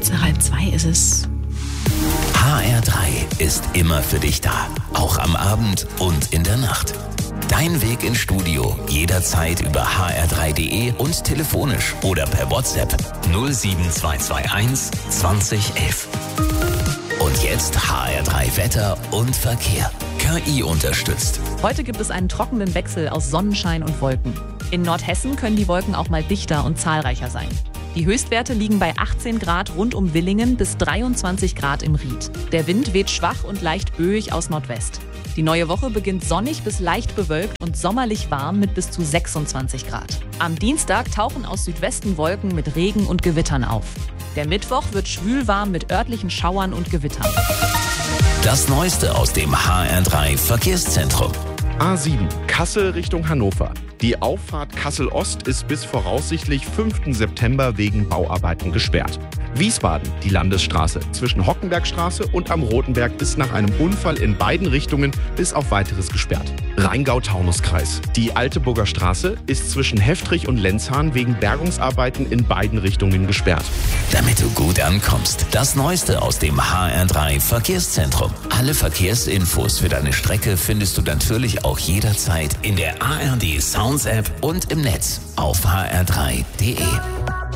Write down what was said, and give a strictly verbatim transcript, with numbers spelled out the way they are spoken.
Kurz nach halb zwei ist es. H R drei ist immer für dich da. Auch am Abend und in der Nacht. Dein Weg ins Studio jederzeit über h r drei punkt d e und telefonisch oder per WhatsApp null sieben zwei zwei eins zwanzig elf. Und jetzt H R drei Wetter und Verkehr. K I unterstützt. Heute gibt es einen trockenen Wechsel aus Sonnenschein und Wolken. In Nordhessen können die Wolken auch mal dichter und zahlreicher sein. Die Höchstwerte liegen bei achtzehn Grad rund um Villingen bis dreiundzwanzig Grad im Ried. Der Wind weht schwach und leicht böig aus Nordwest. Die neue Woche beginnt sonnig bis leicht bewölkt und sommerlich warm mit bis zu sechsundzwanzig Grad. Am Dienstag tauchen aus Südwesten Wolken mit Regen und Gewittern auf. Der Mittwoch wird schwülwarm mit örtlichen Schauern und Gewittern. Das Neueste aus dem H R drei Verkehrszentrum. A sieben, Kassel Richtung Hannover. Die Auffahrt Kassel-Ost ist bis voraussichtlich fünften September wegen Bauarbeiten gesperrt. Wiesbaden, die Landesstraße zwischen Hockenbergstraße und am Rotenberg ist nach einem Unfall in beiden Richtungen bis auf Weiteres gesperrt. Rheingau-Taunus-Kreis. Die Alteburger Straße ist zwischen Heftrich und Lenzhahn wegen Bergungsarbeiten in beiden Richtungen gesperrt. Damit du gut ankommst, das Neueste aus dem H R drei Verkehrszentrum. Alle Verkehrsinfos für deine Strecke findest du natürlich auch jederzeit in der A R D Sounds App und im Netz auf h r drei punkt d e.